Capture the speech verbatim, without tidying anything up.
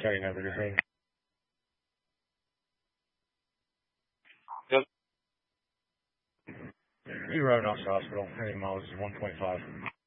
Sorry, never your thing. Yep. You're right off the hospital. Any miles is one point five.